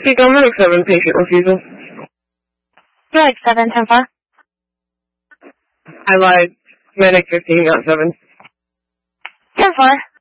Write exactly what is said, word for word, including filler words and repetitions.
Speak on medic seven, patient refusal. Medic seven, ten four. I lied. Medic fifteen, not seven. ten four.